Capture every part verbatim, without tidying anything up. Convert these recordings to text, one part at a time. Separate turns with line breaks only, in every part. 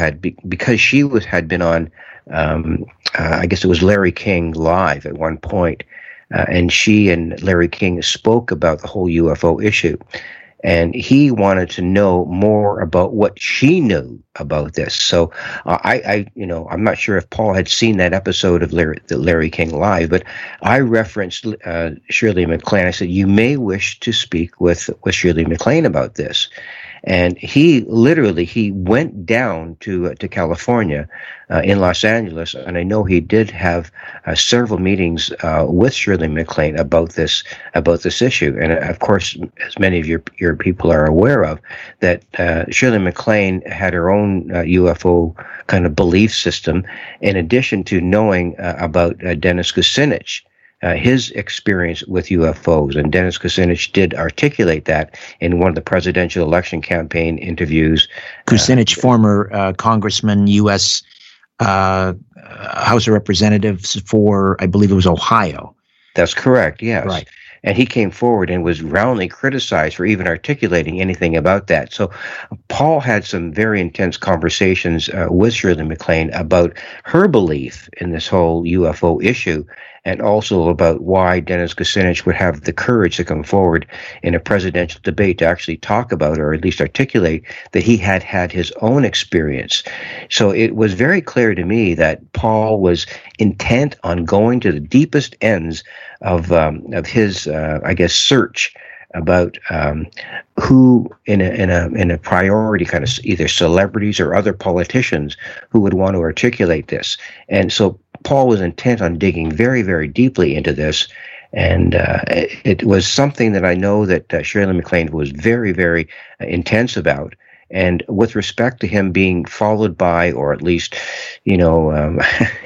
had, be, because she was had been on, um, uh, I guess it was Larry King Live at one point, uh, and she and Larry King spoke about the whole U F O issue. And he wanted to know more about what she knew about this. So uh, I, I, you know, I'm not sure if Paul had seen that episode of Larry, the Larry King Live, but I referenced uh, Shirley MacLaine. I said, you may wish to speak with, with Shirley MacLaine about this. And he literally, he went down to uh, to California uh, in Los Angeles, and I know he did have uh, several meetings uh, with Shirley MacLaine about this about this issue. And uh, of course, as many of your your people are aware of, that uh, Shirley MacLaine had her own uh, U F O kind of belief system, in addition to knowing uh, about uh, Dennis Kucinich. Uh, his experience with U F Os, and Dennis Kucinich did articulate that in one of the presidential election campaign interviews.
Kucinich,
uh,
former uh, congressman, U S Uh, House of Representatives for, I believe it was Ohio.
That's correct, yes.
Right.
And he came forward and was roundly criticized for even articulating anything about that. So Paul had some very intense conversations uh, with Shirley MacLaine about her belief in this whole U F O issue, and also about why Dennis Kucinich would have the courage to come forward in a presidential debate to actually talk about, or at least articulate, that he had had his own experience. So it was very clear to me that Paul was intent on going to the deepest ends of um, of his, uh, I guess, search about um, who in a in a in a priority kind of either celebrities or other politicians who would want to articulate this. And so Paul was intent on digging very, very deeply into this, and uh, it, it was something that I know that uh, Shirley MacLaine was very, very uh, intense about. And with respect to him being followed by, or at least, you know, um,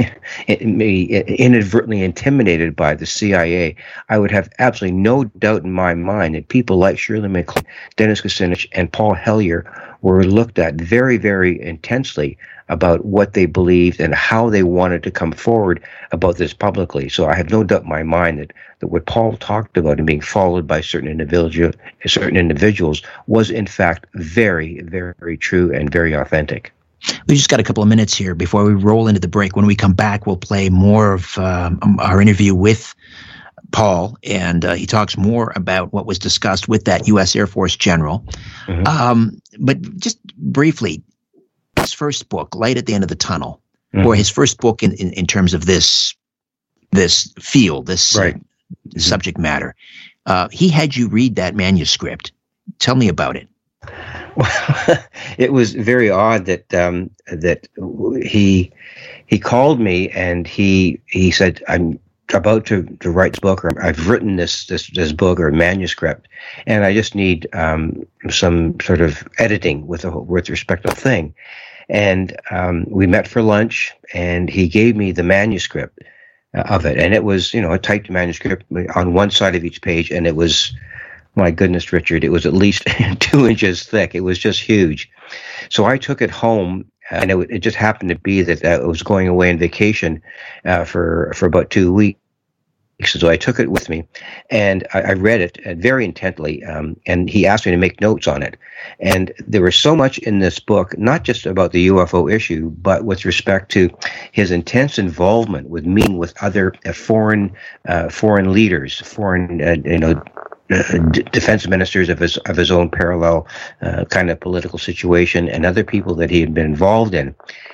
inadvertently intimidated by the C I A, I would have absolutely no doubt in my mind that people like Shirley MacLaine, Dennis Kucinich, and Paul Hellyer were looked at very, very intensely about what they believed and how they wanted to come forward about this publicly. So I have no doubt in my mind that, that what Paul talked about and being followed by certain individual, certain individuals was in fact very, very true and very authentic.
We just got a couple of minutes here before we roll into the break. When we come back, we'll play more of um, our interview with Paul, and uh, he talks more about what was discussed with that U S Air Force general. Mm-hmm. Um, but just briefly, his first book, Light at the End of the Tunnel, mm-hmm. or his first book in, in, in terms of this this field, this
right.
uh, subject matter, uh, he had you read that manuscript. Tell me about it.
Well, it was very odd that um, that he he called me and he he said, I'm about to, to write this book, or I've written this this this book or manuscript, and I just need um, some sort of editing with a, with respect to the thing. And um, we met for lunch, and he gave me the manuscript uh, of it, and it was, you know, a typed manuscript on one side of each page, and it was, my goodness, Richard, it was at least two inches thick. It was just huge. So I took it home. And it, it just happened to be that I was going away on vacation uh, for for about two weeks. So I took it with me, and I, I read it uh, very intently. Um, and he asked me to make notes on it. And there was so much in this book, not just about the U F O issue, but with respect to his intense involvement with meeting with other uh, foreign uh, foreign leaders, foreign uh, you know. Uh, d- defense ministers of his of his own parallel uh, kind of political situation, and other people that he had been involved in.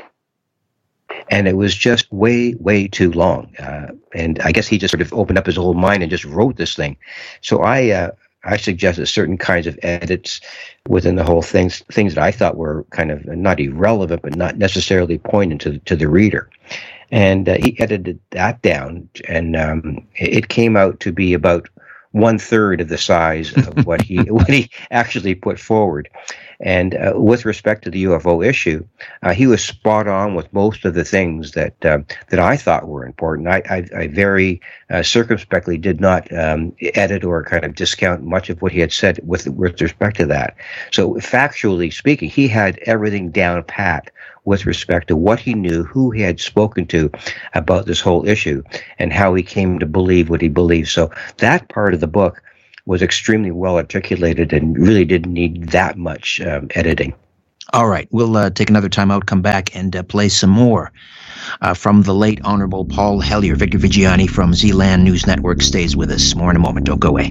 And it was just way, way too long. Uh, and I guess he just sort of opened up his whole mind and just wrote this thing. So I uh, I suggested certain kinds of edits within the whole thing, things that I thought were kind of not irrelevant, but not necessarily pointing to to the reader. And uh, he edited that down, and um, it came out to be about one third of the size of what he what he actually put forward. And uh, with respect to the U F O issue, uh, he was spot on with most of the things that uh, that I thought were important. I, I, I very uh, circumspectly did not um, edit or kind of discount much of what he had said with with respect to that. So factually speaking, he had everything down pat with respect to what he knew, who he had spoken to about this whole issue, and how he came to believe what he believed. So that part of the book was extremely well articulated and really didn't need that much um, editing.
All right, we'll uh, take another time out, come back, and uh, play some more uh, from the late Honorable Paul Hellyer. Victor Viggiani from Z-Land News Network stays with us. More in a moment. Don't go away.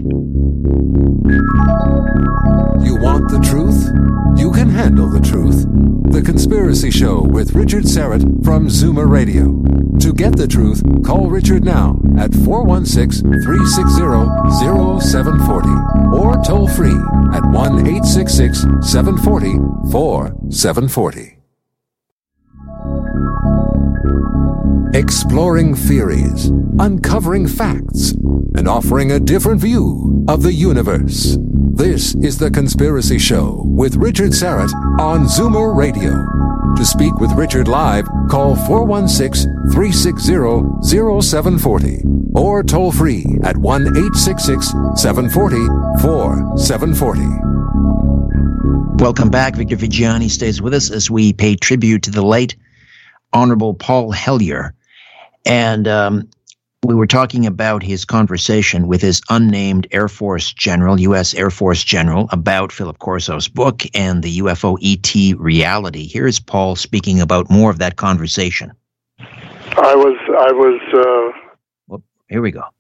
You want the truth? You can handle the truth. The Conspiracy Show with Richard Syrett from Zoomer Radio. To get the truth, call Richard now at four one six, three six zero, zero seven four zero or toll free at one eight six six, seven four zero, four seven four zero. Exploring theories, uncovering facts, and offering a different view of the universe. This is The Conspiracy Show with Richard Syrett on Zoomer Radio. To speak with Richard live, call four one six, three six zero, zero seven four zero or toll free at one eight six six, seven four zero, four seven four zero.
Welcome back. Victor Viggiani stays with us as we pay tribute to the late Honorable Paul Hellyer. And um, we were talking about his conversation with his unnamed Air Force general, U S Air Force general, about Philip Corso's book and the U F O E T reality. Here's Paul speaking about more of that conversation.
I was, I was, uh...
well, here we go.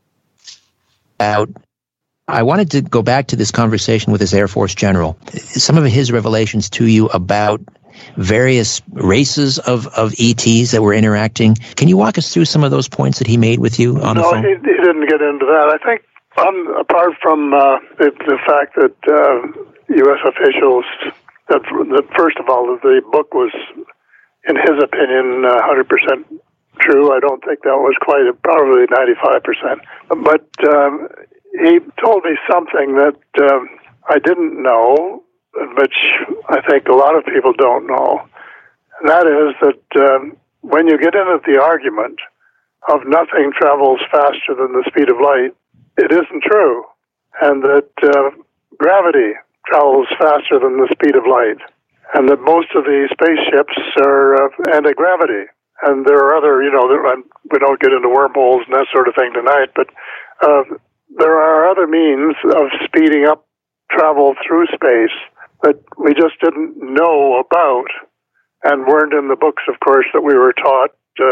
Out. I wanted to go back to this conversation with his Air Force general. Some of his revelations to you about various races of, of E Ts that were interacting. Can you walk us through some of those points that he made with you on
no,
the phone?
No, he, he didn't get into that. I think, um, apart from uh, the, the fact that uh, U S officials, that, that first of all, the book was, in his opinion, uh, one hundred percent true. I don't think that was quite, probably ninety-five percent. But um, he told me something that um, I didn't know, which I think a lot of people don't know. And that is that um, when you get into the argument of nothing travels faster than the speed of light, it isn't true. And that uh, gravity travels faster than the speed of light. And that most of the spaceships are uh, anti-gravity. And there are other, you know, there, we don't get into wormholes and that sort of thing tonight, but uh, there are other means of speeding up travel through space that we just didn't know about and weren't in the books, of course, that we were taught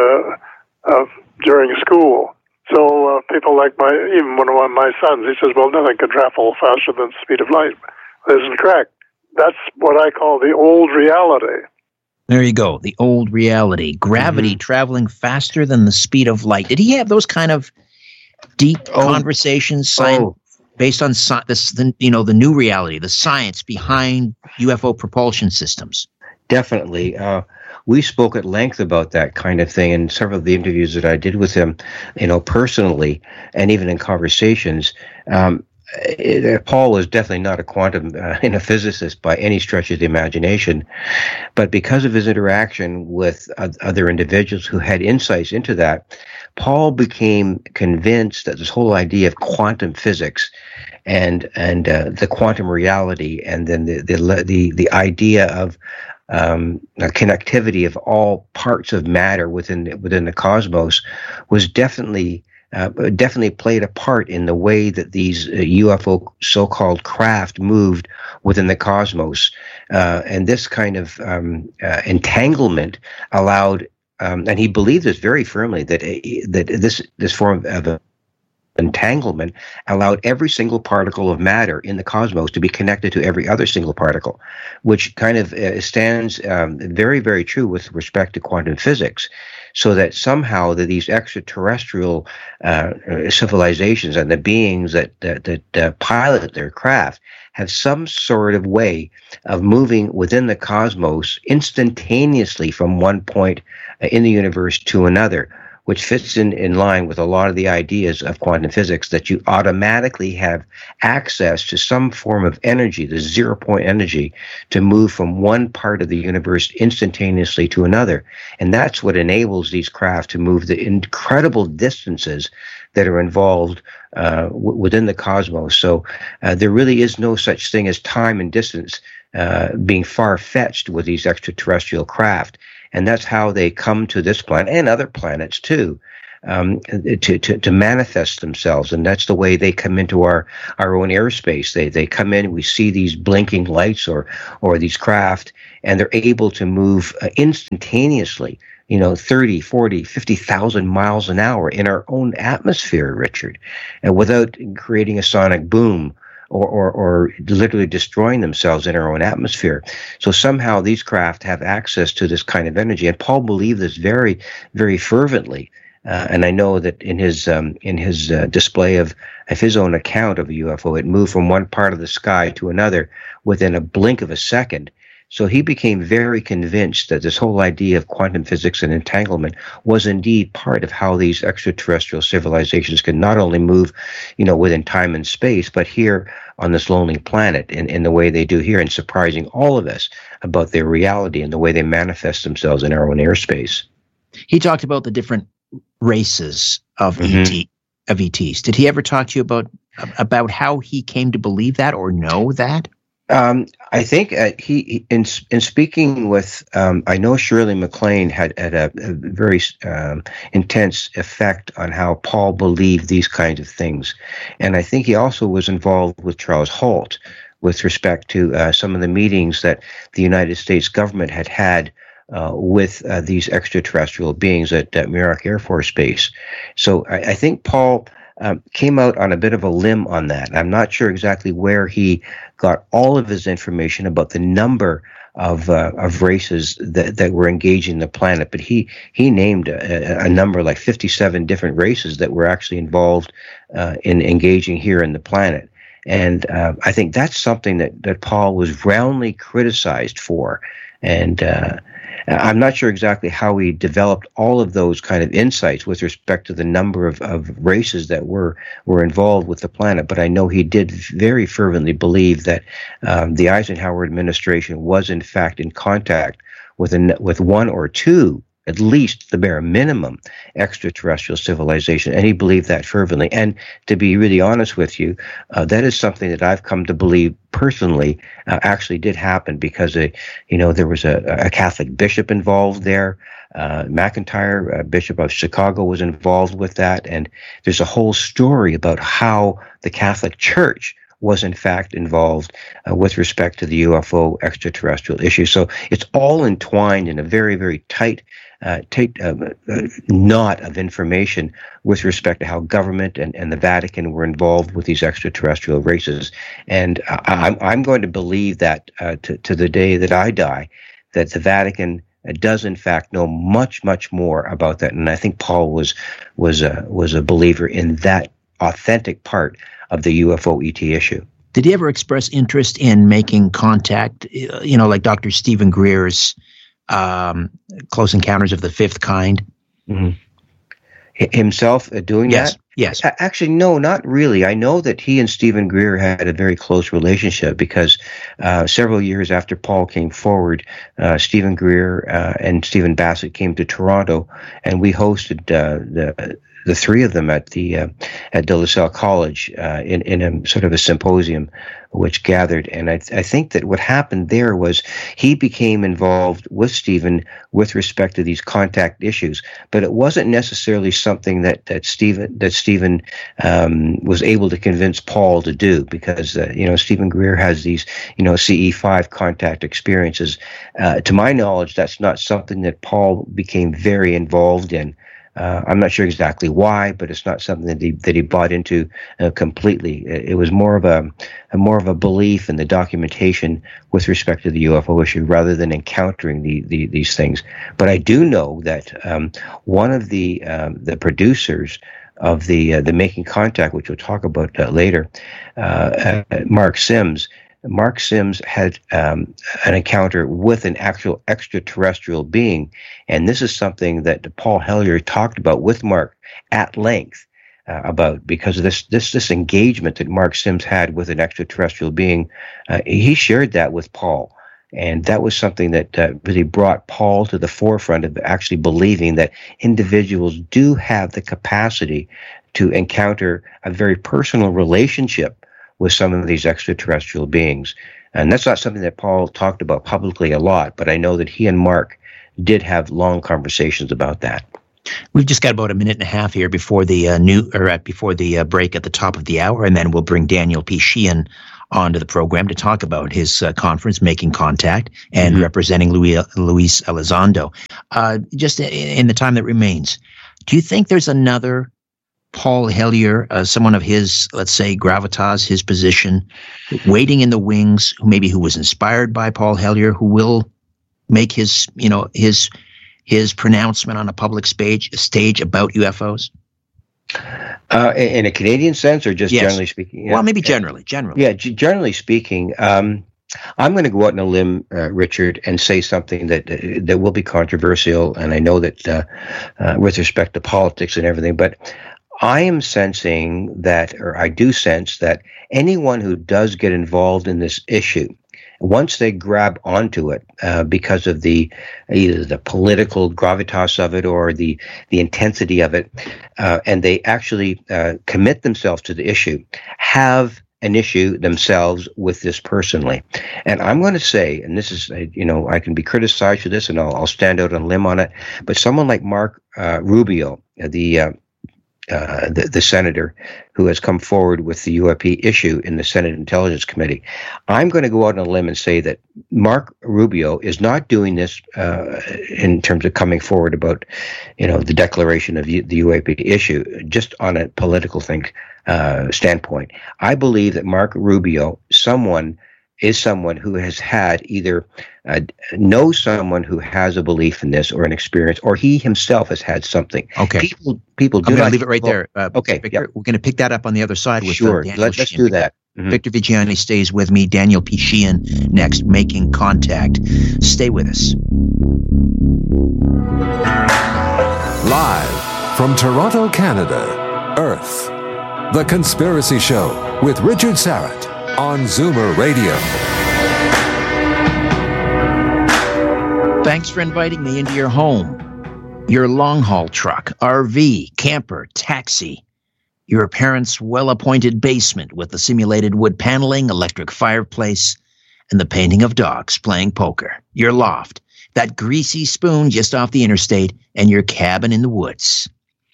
uh, uh, during school. So uh, people like my, even one of my sons, he says, well, nothing can travel faster than the speed of light. This isn't correct. That's what I call the old reality.
There you go, the old reality. Gravity mm-hmm. traveling faster than the speed of light. Did he have those kind of deep oh. conversations science, oh. based on sci- this, the, you know, the new reality, the science behind U F O propulsion systems?
Definitely. Uh, we spoke at length about that kind of thing in several of the interviews that I did with him, you know, personally, and even in conversations. Um, it, Paul was definitely not a quantum uh, and a physicist by any stretch of the imagination, but because of his interaction with uh, other individuals who had insights into that, Paul became convinced that this whole idea of quantum physics and and uh, the quantum reality, and then the the the, the idea of um, a connectivity of all parts of matter within within the cosmos was definitely uh, definitely played a part in the way that these uh, U F O so-called craft moved within the cosmos, uh, and this kind of um, uh, entanglement allowed. Um, and he believed this very firmly, that uh, that this this form of uh, entanglement allowed every single particle of matter in the cosmos to be connected to every other single particle, which kind of uh, stands um, very, very true with respect to quantum physics. So that somehow that these extraterrestrial uh, civilizations and the beings that that, that uh, pilot their craft have some sort of way of moving within the cosmos instantaneously from one point in the universe to another, which fits in, in line with a lot of the ideas of quantum physics, that you automatically have access to some form of energy, the zero-point energy, to move from one part of the universe instantaneously to another. And that's what enables these craft to move the incredible distances that are involved uh, w- within the cosmos. So uh, there really is no such thing as time and distance uh, being far-fetched with these extraterrestrial craft. And that's how they come to this planet and other planets too. um, to, to to manifest themselves, and that's the way they come into our our own airspace. They they come in, we see these blinking lights or or these craft, and they're able to move uh, instantaneously, you know, thirty, forty, fifty thousand miles an hour in our own atmosphere, Richard, and without creating a sonic boom or, or, or literally destroying themselves in our own atmosphere. So somehow these craft have access to this kind of energy. And Paul believed this very, very fervently. Uh, and I know that in his um, in his uh, display of, of his own account of a U F O, it moved from one part of the sky to another within a blink of a second. So he became very convinced that this whole idea of quantum physics and entanglement was indeed part of how these extraterrestrial civilizations can not only move, you know, within time and space, but here on this lonely planet in, in the way they do here, and surprising all of us about their reality and the way they manifest themselves in our own airspace.
He talked about the different races of
Mm-hmm.
E T of E Ts. Did he ever talk to you about about how he came to believe that or know that?
Um, I think uh, he, he in in speaking with, um, I know Shirley MacLaine had had a, a very um, intense effect on how Paul believed these kinds of things, and I think he also was involved with Charles Holt with respect to uh, some of the meetings that the United States government had had uh, with uh, these extraterrestrial beings at uh, Muroc Air Force Base. So I, I think Paul Um, came out on a bit of a limb on that. I'm not sure exactly where he got all of his information about the number of uh, of races that, that were engaging the planet, but he he named a, a number like fifty-seven different races that were actually involved uh, in engaging here in the planet. And uh, I think that's something that, that Paul was roundly criticized for. And uh, I'm not sure exactly how he developed all of those kind of insights with respect to the number of, of races that were were involved with the planet, but I know he did very fervently believe that um, the Eisenhower administration was in fact in contact with a, with one or two, at least the bare minimum, extraterrestrial civilization, and he believed that fervently. And to be really honest with you, uh, that is something that I've come to believe personally uh, actually did happen, because uh, you know there was a, a Catholic bishop involved there. Uh, McIntyre, uh, Bishop of Chicago, was involved with that, and there's a whole story about how the Catholic Church was in fact involved uh, with respect to the U F O extraterrestrial issue. So it's all entwined in a very, very tight, uh, tight uh, uh, knot of information with respect to how government and, and the Vatican were involved with these extraterrestrial races. And uh, I'm, I'm going to believe that uh, to, to the day that I die, that the Vatican does in fact know much, much more about that. And I think Paul was was a, was a believer in that authentic part of the U F O E T issue.
Did he ever express interest in making contact, you know, like Doctor Stephen Greer's um, Close Encounters of the Fifth Kind?
Mm-hmm. Himself uh, doing
yes.
that?
Yes.
Actually, no, not really. I know that he and Stephen Greer had a very close relationship, because uh, several years after Paul came forward, uh, Stephen Greer uh, and Stephen Bassett came to Toronto, and we hosted uh, the the three of them at the uh, at De La Salle College uh, in in a sort of a symposium which gathered. And I, th- I think that what happened there was he became involved with Stephen with respect to these contact issues, but it wasn't necessarily something that that Stephen that Stephen um, was able to convince Paul to do, because uh, you know Stephen Greer has these you know C E five contact experiences. Uh, to my knowledge, that's not something that Paul became very involved in. Uh, I'm not sure exactly why, but it's not something that he that he bought into uh, completely. It, it was more of a, a more of a belief in the documentation with respect to the U F O issue, rather than encountering the, the these things. But I do know that um, one of the um, the producers of the uh, the Making Contact, which we'll talk about uh, later, uh, uh, Mark Sims. Mark Sims had um, an encounter with an actual extraterrestrial being, and this is something that Paul Hellyer talked about with Mark at length uh, about, because of this this this engagement that Mark Sims had with an extraterrestrial being. Uh, he shared that with Paul, and that was something that uh, really brought Paul to the forefront of actually believing that individuals do have the capacity to encounter a very personal relationship with some of these extraterrestrial beings. And that's not something that Paul talked about publicly a lot, but I know that he and Mark did have long conversations about that.
We've just got about a minute and a half here before the uh, new or at before the uh, break at the top of the hour, and then we'll bring Daniel P. Sheehan onto the program to talk about his uh, conference, Making Contact, and mm-hmm. representing Louis, Luis Elizondo. Uh, just in, in the time that remains, do you think there's another Paul Hellyer, uh, someone of his, let's say, gravitas, his position, waiting in the wings, who maybe who was inspired by Paul Hellyer, who will make his, you know, his his pronouncement on a public stage stage about U F Os?
Uh, in, in a Canadian sense, or just yes. generally speaking?
Yeah. Well, maybe generally. Generally,
yeah. G- generally speaking, um, I'm going to go out on a limb, uh, Richard, and say something that uh, that will be controversial, and I know that uh, uh, with respect to politics and everything, but I am sensing that, or I do sense that anyone who does get involved in this issue, once they grab onto it uh, because of the either the political gravitas of it or the the intensity of it, uh, and they actually uh, commit themselves to the issue, have an issue themselves with this personally. And I'm going to say, and this is, you know, I can be criticized for this, and I'll, I'll stand out on a limb on it, but someone like Mark uh, Rubio, the uh, Uh, the, the senator who has come forward with the U A P issue in the Senate Intelligence Committee, I'm going to go out on a limb and say that Mark Rubio is not doing this uh, in terms of coming forward about, you know, the declaration of U- the U A P issue, just on a political thing uh, standpoint. I believe that Mark Rubio, someone is someone who has had either uh, knows someone who has a belief in this or an experience, or he himself has had something.
Okay.
People, people do
I'm going
not
to leave it right there. Uh,
okay.
Victor, yep. We're going to pick that up on the other side with
sure.
Uh, Daniel
Let, let's do that. Mm-hmm.
Victor Viggiani stays with me. Daniel P. Sheehan next, Making Contact. Stay with us.
Live from Toronto, Canada, Earth, The Conspiracy Show with Richard Syrett on Zoomer Radio.
Thanks for inviting me into your home, your long-haul truck, R V, camper, taxi, your parents' well-appointed basement with the simulated wood paneling, electric fireplace, and the painting of dogs playing poker, your loft, that greasy spoon just off the interstate, and your cabin in the woods.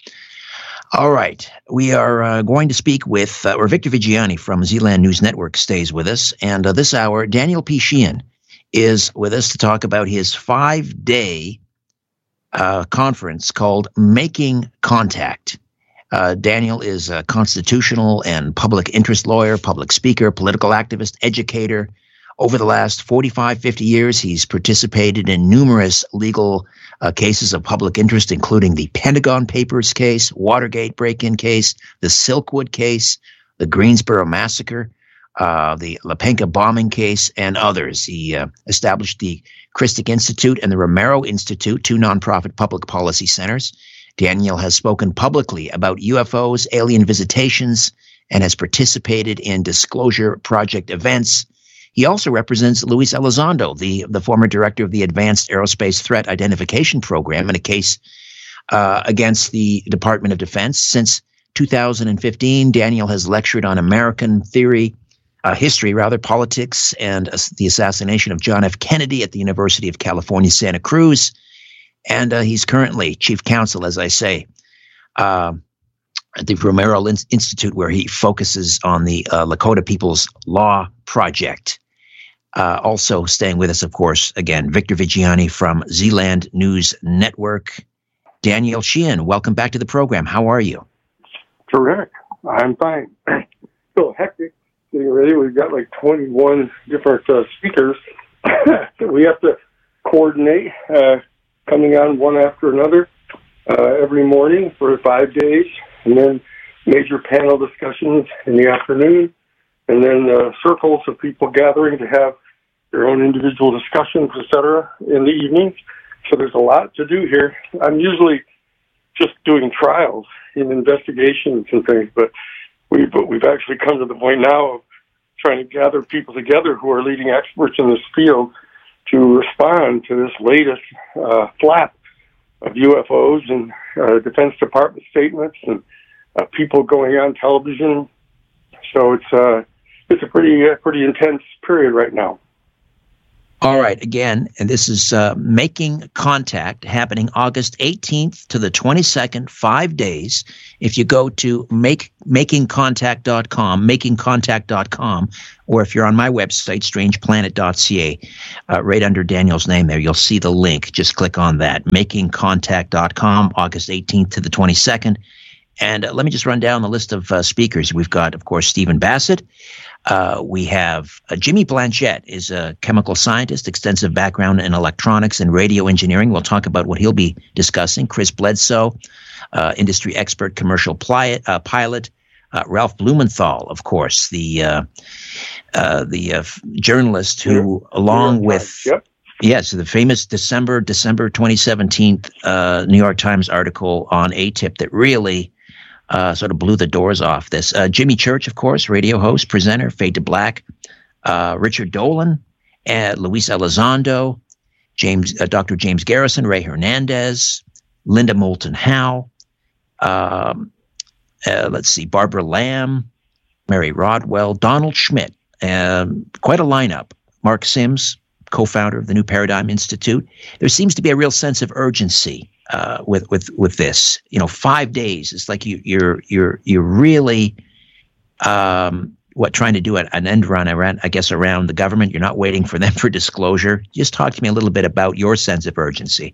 All right, we are uh, going to speak with, uh, or Victor Viggiani from Zealand News Network stays with us, and uh, this hour, Daniel P. Sheehan is with us to talk about his five-day uh, conference called Making Contact. Uh, Daniel is a constitutional and public interest lawyer, public speaker, political activist, educator. Over the last forty-five, fifty years, he's participated in numerous legal uh, cases of public interest, including the Pentagon Papers case, Watergate break-in case, the Silkwood case, the Greensboro Massacre, uh, the Lepenka bombing case, and others. He uh, established the Christic Institute and the Romero Institute, two nonprofit public policy centers. Daniel has spoken publicly about U F Os, alien visitations, and has participated in Disclosure Project events. He also represents Luis Elizondo, the, the former director of the Advanced Aerospace Threat Identification Program, in a case uh, against the Department of Defense. Since two thousand fifteen, Daniel has lectured on American theory, uh, history, rather, politics, and uh, the assassination of John F. Kennedy at the University of California, Santa Cruz. And uh, he's currently chief counsel, as I say, uh, at the Romero Institute, where he focuses on the uh, Lakota People's Law Project. Uh, also staying with us, of course, again, Victor Viggiani from Zealand News Network. Daniel Sheehan, welcome back to the program. How are you?
Terrific. I'm fine. Still hectic getting ready. We've got like twenty-one different uh, speakers that we have to coordinate, uh, coming on one after another uh, every morning for five days, and then major panel discussions in the afternoon, and then uh, circles of people gathering to have their own individual discussions, et cetera, in the evenings. So there's a lot to do here. I'm usually just doing trials in investigations and things, but we but we've actually come to the point now of trying to gather people together who are leading experts in this field to respond to this latest uh, flap of U F Os and uh, Defense Department statements and uh, people going on television. So it's uh, it's a pretty uh, pretty intense period right now.
All right. Again, and this is uh, Making Contact, happening August eighteenth to the twenty-second, five days. If you go to make making contact dot com, making contact dot com, or if you're on my website, strange planet dot c a, uh, right under Daniel's name there, you'll see the link. Just click on that, making contact dot com, August eighteenth to the twenty-second. And uh, let me just run down the list of uh, speakers. We've got, of course, Stephen Bassett. Uh, we have uh, Jimmy Blanchette is a chemical scientist, extensive background in electronics and radio engineering. We'll talk about what he'll be discussing. Chris Bledsoe, uh, industry expert, commercial pli- uh, pilot. Uh, Ralph Blumenthal, of course, the uh, uh, the uh, journalist who, yep. along with yep. yes, the famous December December twenty seventeen uh, New York Times article on A T I P that really Uh, sort of blew the doors off this. Uh, Jimmy Church, of course, radio host, presenter, Fade to Black. Uh, Richard Dolan, uh, Luis Elizondo, James, uh, Doctor James Garrison, Ray Hernandez, Linda Moulton Howe. Um, uh, let's see, Barbara Lamb, Mary Rodwell, Donald Schmidt. Um, quite a lineup. Mark Sims, co-founder of the New Paradigm Institute. There seems to be a real sense of urgency Uh, with with with this, you know, five days. It's like you, you're you're you're really, um, what trying to do an, an end run around, I guess, around the government. You're not waiting for them for disclosure. Just talk to me a little bit about your sense of urgency.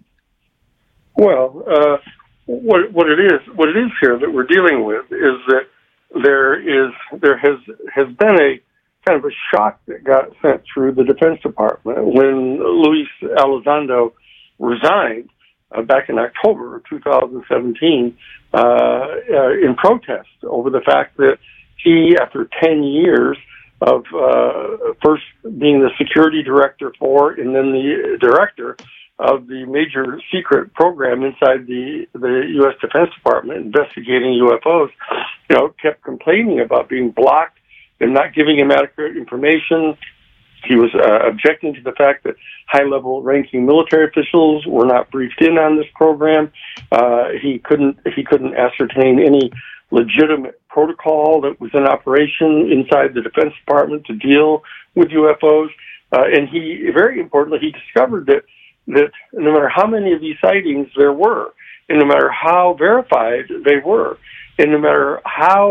Well, uh, what what it is, what it is here that we're dealing with is that there is there has has been a kind of a shock that got sent through the Defense Department when Luis Elizondo resigned. Uh, back in October of two thousand seventeen, uh, uh, in protest over the fact that he, after ten years of uh, first being the security director for and then the director of the major secret program inside the, the U S Defense Department investigating U F Os, you know, kept complaining about being blocked and not giving him adequate information. He was uh, objecting to the fact that high-level ranking military officials were not briefed in on this program. Uh, he couldn't he couldn't ascertain any legitimate protocol that was in operation inside the Defense Department to deal with U F Os. Uh, and he, very importantly, he discovered that that no matter how many of these sightings there were, and no matter how verified they were, and no matter how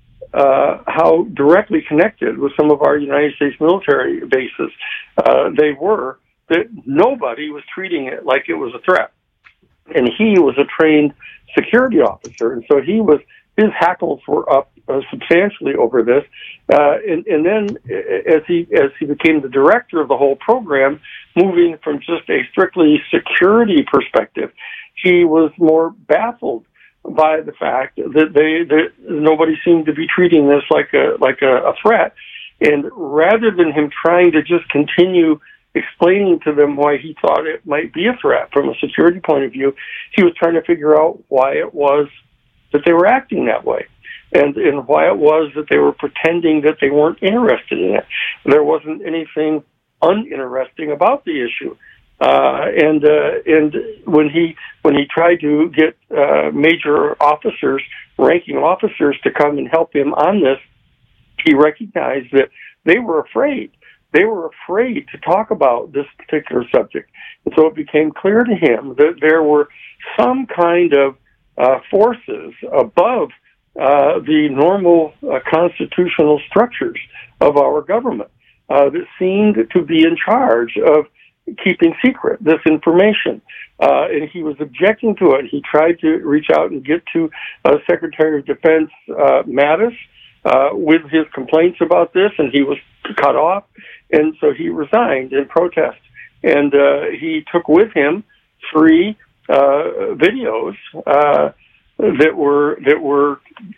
Uh, how directly connected with some of our United States military bases uh, they were, that nobody was treating it like it was a threat. And he was a trained security officer, and so he was his hackles were up uh, substantially over this. Uh, and, and then as he as he became the director of the whole program, moving from just a strictly security perspective, he was more baffled by the fact that they that nobody seemed to be treating this like a like a, a threat, and rather than him trying to just continue explaining to them why he thought it might be a threat from a security point of view, he was trying to figure out why it was that they were acting that way, and and why it was that they were pretending that they weren't interested in it. There wasn't anything uninteresting about the issue. Uh, and, uh, and when he, when he tried to get, uh, major officers, ranking officers to come and help him on this, he recognized that they were afraid. They were afraid to talk about this particular subject. And so it became clear to him that there were some kind of, uh, forces above, uh, the normal, uh, constitutional structures of our government, uh, that seemed to be in charge of keeping secret this information, uh, and he was objecting to it. He tried to reach out and get to uh, Secretary of Defense uh, Mattis uh, with his complaints about this, and he was cut off, and so he resigned in protest. And uh, he took with him three uh, videos uh, that were that were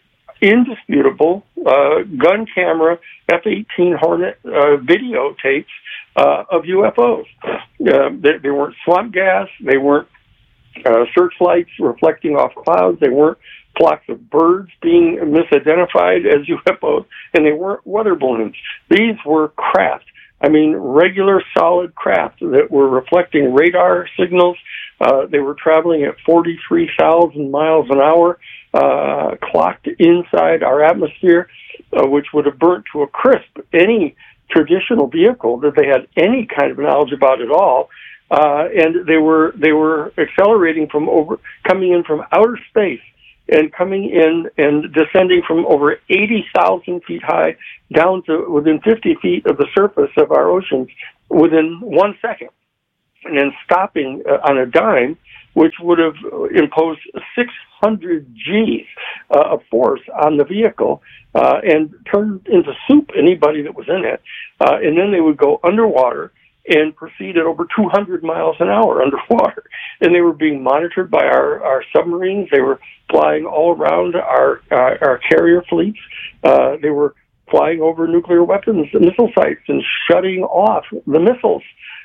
indisputable uh, gun camera F eighteen Hornet uh, videotapes Uh, of U F Os. Uh, they, they weren't swamp gas. They weren't uh, searchlights reflecting off clouds. They weren't flocks of birds being misidentified as U F Os, and they weren't weather balloons. These were craft. I mean, regular solid craft that were reflecting radar signals. Uh, they were traveling at forty-three thousand miles an hour, uh, clocked inside our atmosphere, uh, which would have burnt to a crisp any traditional vehicle that they had any kind of knowledge about at all. Uh, and they were they were accelerating from over, coming in from outer space and coming in and descending from over eighty thousand feet high down to within fifty feet of the surface of our oceans within one second, and then stopping uh, on a dime, which would have imposed six hundred G's uh, of force on the vehicle uh, and turned into soup anybody that was in it. Uh, and then they would go underwater and proceed at over two hundred miles an hour underwater. And they were being monitored by our, our submarines. They were flying all around our, our, our carrier fleets. Uh, they were flying over nuclear weapons and missile sites and shutting off the missiles.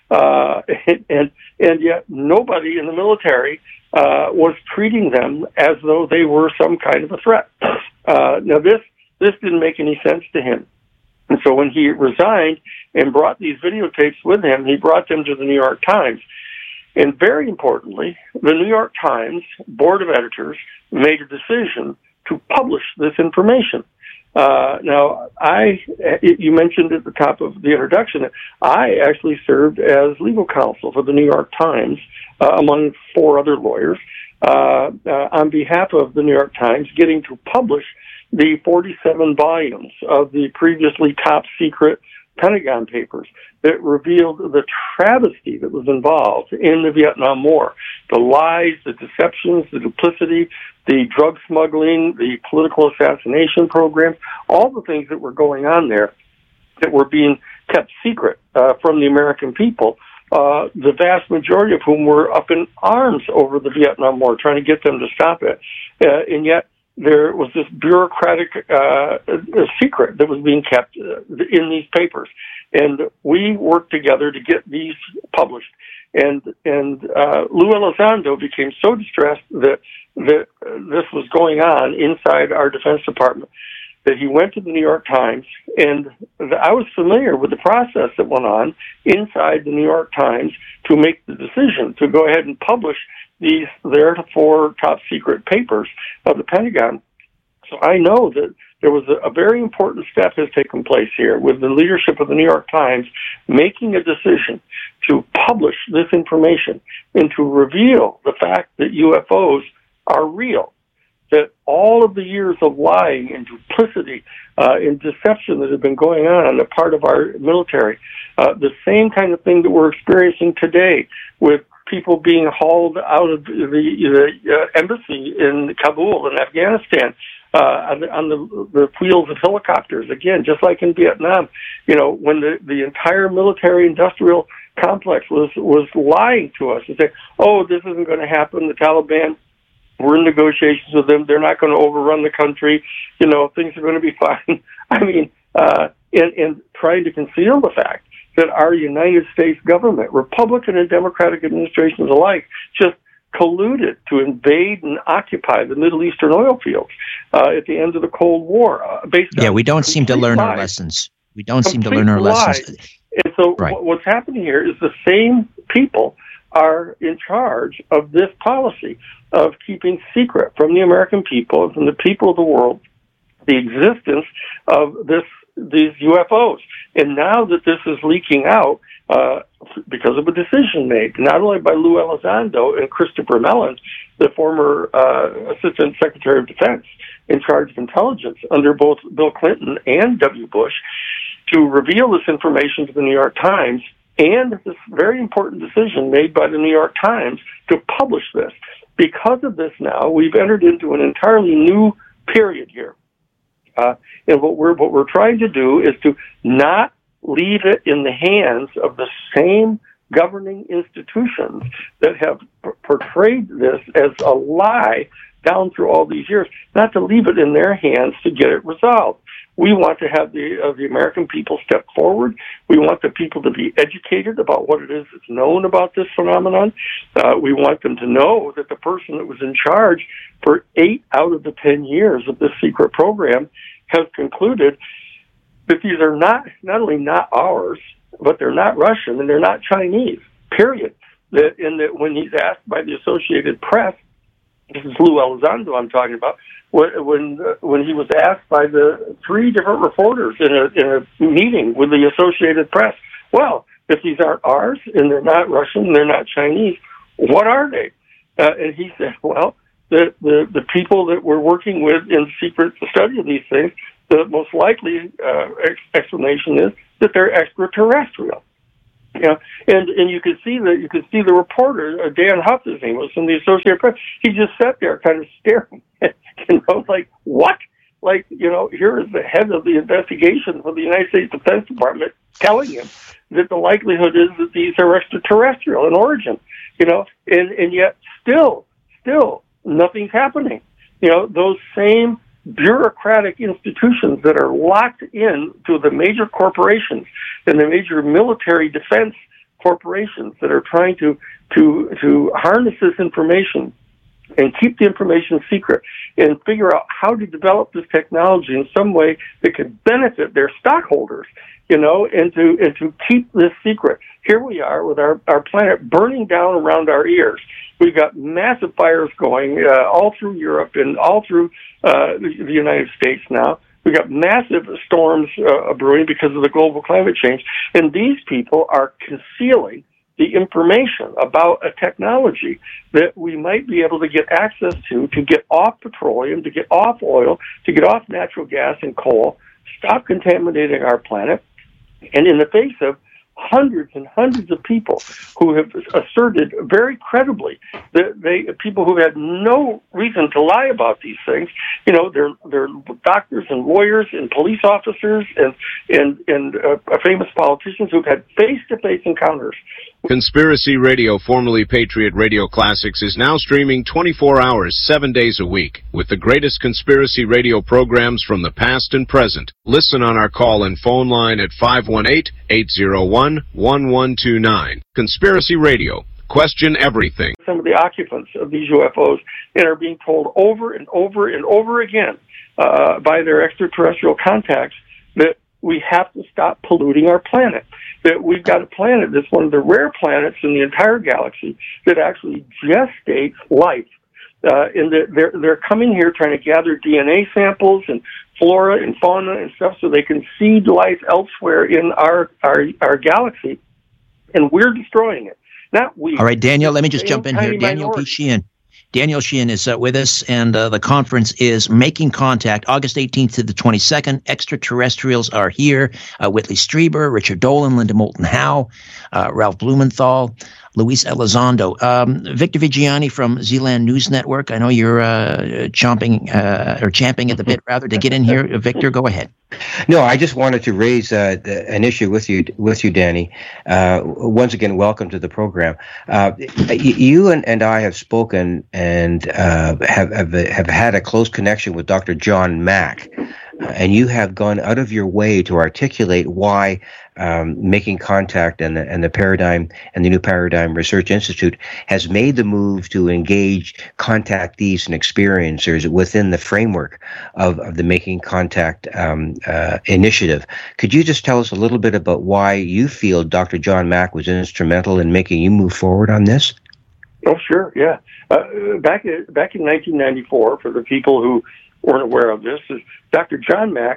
Uh, and, and, and yet nobody in the military, uh, was treating them as though they were some kind of a threat. Uh, now this, this didn't make any sense to him. And so when he resigned and brought these videotapes with him, he brought them to the New York Times. And very importantly, the New York Times board of editors made a decision to publish this information. Uh, now, I, you mentioned at the top of the introduction that I actually served as legal counsel for the New York Times, uh, among four other lawyers, uh, uh, on behalf of the New York Times, getting to publish the forty-seven volumes of the previously top secret Pentagon papers that revealed the travesty that was involved in the Vietnam War. The lies, the deceptions, the duplicity, the drug smuggling, the political assassination programs, all the things that were going on there that were being kept secret uh, from the American people, uh, the vast majority of whom were up in arms over the Vietnam War, trying to get them to stop it. Uh, and yet, there was this bureaucratic uh, secret that was being kept uh, in these papers, and we worked together to get these published. And and uh, Lou Elizondo became so distressed that that this was going on inside our Defense Department that he went to the New York Times, and I was familiar with the process that went on inside the New York Times to make the decision to go ahead and publish these theretofore top secret papers of the Pentagon. So I know that there was a, a very important step has taken place here with the leadership of the New York Times making a decision to publish this information and to reveal the fact that U F Os are real, that all of the years of lying and duplicity uh, and deception that have been going on on the part of our military, uh, the same kind of thing that we're experiencing today with people being hauled out of the, the uh, embassy in Kabul in Afghanistan uh, on, the, on the, the wheels of helicopters. Again, just like in Vietnam, you know, when the, the entire military-industrial complex was, was lying to us and saying, oh, this isn't going to happen, the Taliban, we're in negotiations with them, they're not going to overrun the country, you know, things are going to be fine. I mean, uh, and, and trying to conceal the fact that our United States government, Republican and Democratic administrations alike, just colluded to invade and occupy the Middle Eastern oil fields uh, at the end of the Cold War. Uh, based
yeah,
on
we don't seem to learn
lies.
our lessons. We don't seem to
Complete
learn our
lies.
lessons.
And so
right.
what, what's happening here is the same people are in charge of this policy of keeping secret from the American people and from the people of the world the existence of this these U F Os. And now that this is leaking out uh, because of a decision made, not only by Lou Elizondo and Christopher Mellon, the former uh, Assistant Secretary of Defense in charge of intelligence under both Bill Clinton and W. Bush, to reveal this information to the New York Times, and this very important decision made by the New York Times to publish this. Because of this now, we've entered into an entirely new period here. Uh, and what we're what we're trying to do is to not leave it in the hands of the same governing institutions that have p- portrayed this as a lie down through all these years. Not to leave it in their hands to get it resolved. We want to have the uh, the American people step forward. We want the people to be educated about what it is that's known about this phenomenon. Uh, we want them to know that the person that was in charge for eight out of the ten years of this secret program has concluded that these are not not only not ours, but they're not Russian and they're not Chinese, period. That, and that when he's asked by the Associated Press this is Lou Elizondo I'm talking about, when when, uh, when he was asked by the three different reporters in a, in a meeting with the Associated Press, well, if these aren't ours and they're not Russian and they're not Chinese, what are they? Uh, and he said, well, the, the, the people that we're working with in secret study of these things, the most likely uh, ex- explanation is that they're extraterrestrial. You know, and and you could see that you could see the reporter, uh, Dan Huff, his name was, from the Associated Press. He just sat there, kind of staring, you know, like what? Like, you know, here is the head of the investigation for the United States Defense Department telling him that the likelihood is that these are extraterrestrial in origin. You know, and and yet still, still nothing's happening. You know, those same bureaucratic institutions that are locked in to the major corporations and the major military defense corporations that are trying to to to harness this information and keep the information secret and figure out how to develop this technology in some way that could benefit their stockholders, you know, and to and to keep this secret. Here we are with our, our planet burning down around our ears. We've got massive fires going uh, all through Europe and all through uh, the, the United States now. We've got massive storms uh, brewing because of the global climate change. And these people are concealing the information about a technology that we might be able to get access to, to get off petroleum, to get off oil, to get off natural gas and coal, stop contaminating our planet. And in the face of hundreds and hundreds of people who have asserted very credibly that they, people who had no reason to lie about these things, you know, they're, they're doctors and lawyers and police officers and, and, and uh, famous politicians who've had face-to-face encounters.
Conspiracy Radio, formerly Patriot Radio Classics, is now streaming twenty-four hours, seven days a week, with the greatest conspiracy radio programs from the past and present. Listen on our call and phone line at five one eight, eight zero one, one one two nine. Conspiracy Radio. Question everything.
Some of the occupants of these U F Os and are being told over and over and over again uh, by their extraterrestrial contacts that we have to stop polluting our planet. That we've got a planet that's one of the rare planets in the entire galaxy that actually gestates life. Uh, and they're, they're coming here trying to gather D N A samples and flora and fauna and stuff so they can seed life elsewhere in our, our, our galaxy. And we're destroying it. Not we.
All right, Daniel, let me just jump in here. Daniel P. Sheehan. Daniel Sheehan is uh, with us, and uh, the conference is Making Contact, August eighteenth to the twenty-second. Extraterrestrials are here. Uh, Whitley Strieber, Richard Dolan, Linda Moulton Howe, uh, Ralph Blumenthal, Luis Elizondo. Um, Victor Viggiani from Zealand News Network. I know you're uh, chomping, uh, or champing at the bit, rather, to get in here. Victor, go ahead.
No, I just wanted to raise uh, the, an issue with you, with you, Danny. Uh, once again, welcome to the program. Uh, you and, and I have spoken and uh, have, have have had a close connection with Doctor John Mack, uh, and you have gone out of your way to articulate why um, Making Contact and the, and the Paradigm and the New Paradigm Research Institute has made the move to engage contactees and experiencers within the framework of, of the Making Contact um, uh, initiative. Could you just tell us a little bit about why you feel Doctor John Mack was instrumental in making you move forward on this?
Oh, sure, yeah. Uh, back back in nineteen ninety-four, for the people who weren't aware of this, is Doctor John Mack,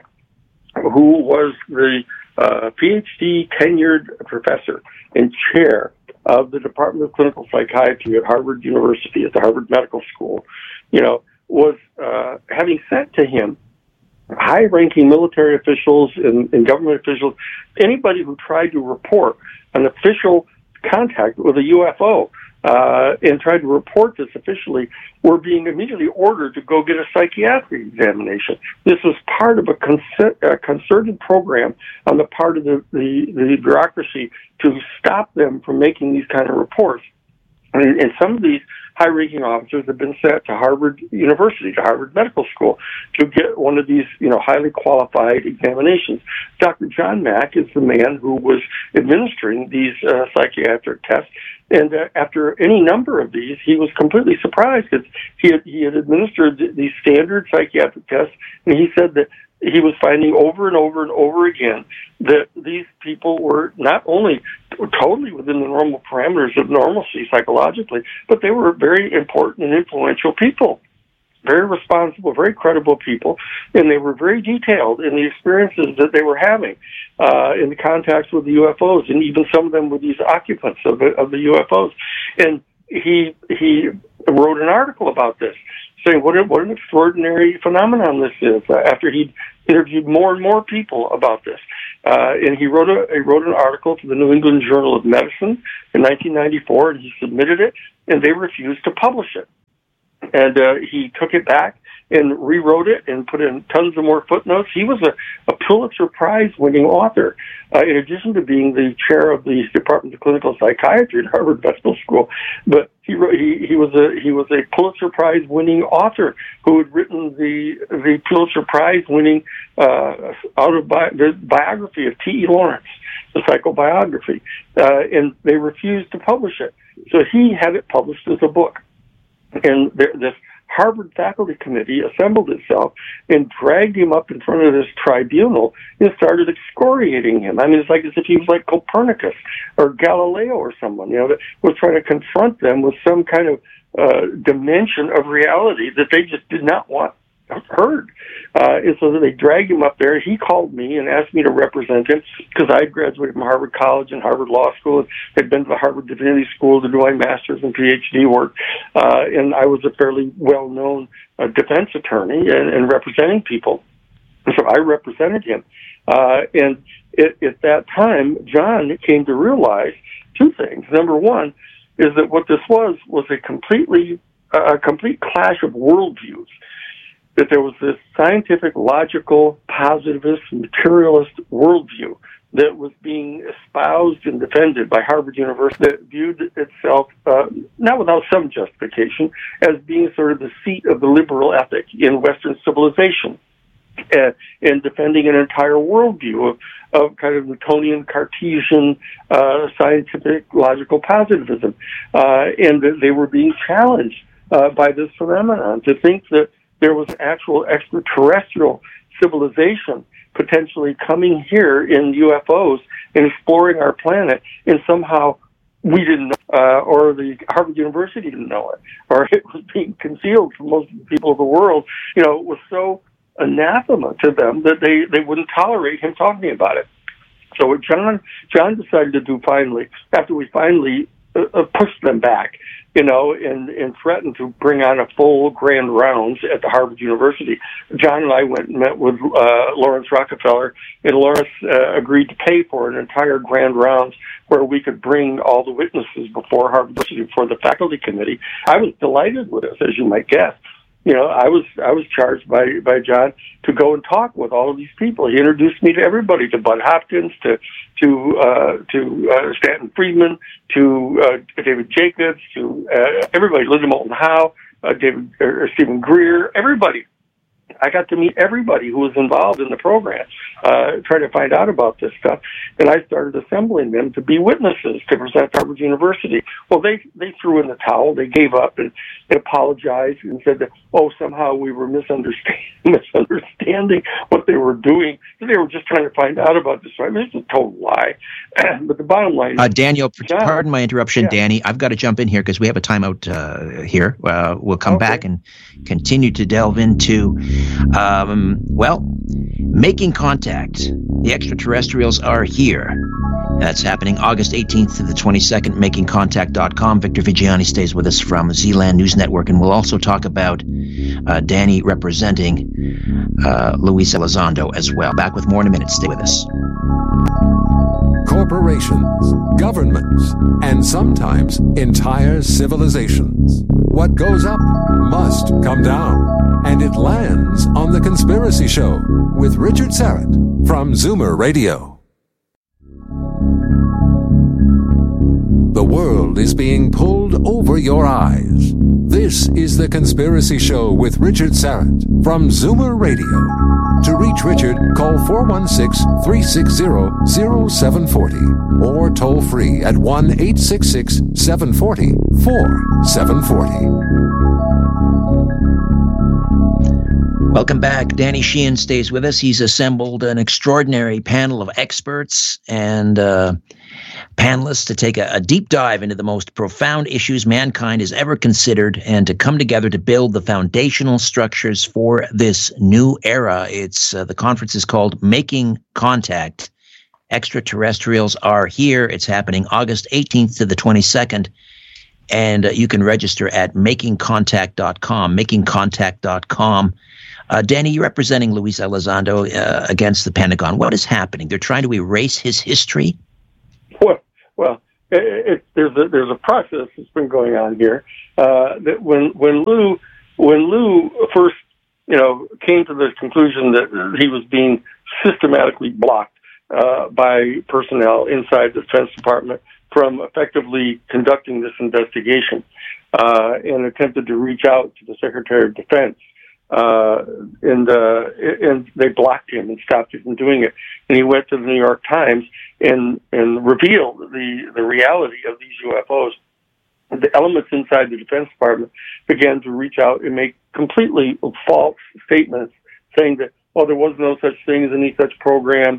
who was the uh, PhD tenured professor and chair of the Department of Clinical Psychiatry at Harvard University, at the Harvard Medical School, you know, was uh, having sent to him high-ranking military officials and, and government officials, anybody who tried to report an official contact with a U F O uh, and tried to report this officially, were being immediately ordered to go get a psychiatric examination. This was part of a, concer- a concerted program on the part of the, the, the bureaucracy to stop them from making these kind of reports. And, and some of these high-ranking officers have been sent to Harvard University, to Harvard Medical School, to get one of these, you know, highly qualified examinations. Doctor John Mack is the man who was administering these uh, psychiatric tests, and uh, after any number of these, he was completely surprised because he had, he had administered these standard psychiatric tests, and he said that he was finding over and over and over again that these people were not only totally within the normal parameters of normalcy psychologically, but they were very important and influential people. Very responsible, very credible people, and they were very detailed in the experiences that they were having uh, in the contacts with the U F Os, and even some of them were these occupants of the, of the U F Os. And he he wrote an article about this, saying what, a, what an extraordinary phenomenon this is, uh, after he'd interviewed more and more people about this. Uh, and he wrote a he wrote an article to the New England Journal of Medicine in nineteen ninety-four, and he submitted it, and they refused to publish it. And uh, he took it back and rewrote it and put in tons of more footnotes. He was a, a Pulitzer Prize-winning author, uh, in addition to being the chair of the Department of Clinical Psychiatry at Harvard Medical School. But he wrote, he, he was a he was a Pulitzer Prize-winning author who had written the the Pulitzer Prize-winning uh, autobiography of T E Lawrence, the psychobiography, uh, and they refused to publish it. So he had it published as a book. And there, this Harvard faculty committee assembled itself and dragged him up in front of this tribunal and started excoriating him. I mean, it's like as if he was like Copernicus or Galileo or someone, you know, that was trying to confront them with some kind of uh, dimension of reality that they just did not want heard. Uh, and so they dragged him up there. He called me and asked me to represent him because I had graduated from Harvard College and Harvard Law School and had been to the Harvard Divinity School to do my master's and PhD work. Uh, and I was a fairly well-known uh, defense attorney and, and representing people. And so I represented him. Uh, and it, at that time, John came to realize two things. Number one is that what this was was a completely, a complete clash of worldviews. That there was this scientific, logical, positivist, materialist worldview that was being espoused and defended by Harvard University that viewed itself, uh, not without some justification, as being sort of the seat of the liberal ethic in Western civilization, uh, and defending an entire worldview of, of kind of Newtonian, Cartesian, uh, scientific, logical positivism. Uh, and that they were being challenged uh, by this phenomenon to think that there was actual extraterrestrial civilization potentially coming here in U F Os and exploring our planet, and somehow we didn't know, uh, or the Harvard University didn't know it, or it was being concealed from most people of the world. You know, it was so anathema to them that they, they wouldn't tolerate him talking about it. So what John, John decided to do finally, after we finally uh, pushed them back, you know, and, and threatened to bring on a full grand rounds at the Harvard University. John and I went and met with uh, Lawrence Rockefeller, and Lawrence uh, agreed to pay for an entire grand rounds where we could bring all the witnesses before Harvard University, before the faculty committee. I was delighted with this, as you might guess. You know, I was I was charged by, by John to go and talk with all of these people. He introduced me to everybody, to Bud Hopkins, to to uh, to uh, Stanton Friedman, to uh, David Jacobs, to uh, everybody, Linda Moulton Howe, uh, David or Stephen Greer, everybody. I got to meet everybody who was involved in the program, uh, trying to find out about this stuff. And I started assembling them to be witnesses to present at Harvard University. Well, they, they threw in the towel. They gave up and they apologized and said that, oh, somehow we were misunderstanding, misunderstanding what they were doing. They were just trying to find out about this. I mean, it's a total lie. But the bottom line is...
Uh, Daniel,
John,
pardon my interruption,
yeah.
Danny. I've got to jump in here because we have a timeout uh, here. Uh, we'll come
Okay.
back and continue to delve into, um, well, making contact. The extraterrestrials are here. That's happening August eighteenth to the twenty-second, making contact dot com. Victor Vigiani stays with us from Z-Land News Network, and we'll also talk about uh, Danny representing uh, Luis Elizondo as well. Back with more in a minute. Stay with us.
Corporations, governments, and sometimes entire civilizations. What goes up must come down, and it lands on The Conspiracy Show with Richard Syrett from Zoomer Radio. The world is being pulled over your eyes. This is The Conspiracy Show with Richard Syrett from Zoomer Radio. To reach Richard, call four one six, three six zero, zero seven four zero or toll free at one eight six six, seven four zero, four seven four zero.
Welcome back. Danny Sheehan stays with us. He's assembled an extraordinary panel of experts, and uh, panelists to take a, a deep dive into the most profound issues mankind has ever considered and to come together to build the foundational structures for this new era. It's uh, the conference is called Making Contact. Extraterrestrials are here. It's happening August eighteenth to the twenty-second. And uh, you can register at making contact dot com, making contact dot com. Uh, Danny, you're representing Luis Elizondo uh, against the Pentagon. What is happening? They're trying to erase his history?
Well, well it, it, there's, a, there's a process that's been going on here. Uh, that when, when, Lou, when Lou first you know, came to the conclusion that he was being systematically blocked uh, by personnel inside the Defense Department from effectively conducting this investigation, uh, and attempted to reach out to the Secretary of Defense. Uh, and, uh, and they blocked him and stopped him from doing it. And he went to the New York Times and, and revealed the, the reality of these U F Os. The elements inside the Defense Department began to reach out and make completely false statements saying that, well, there was no such thing as any such program.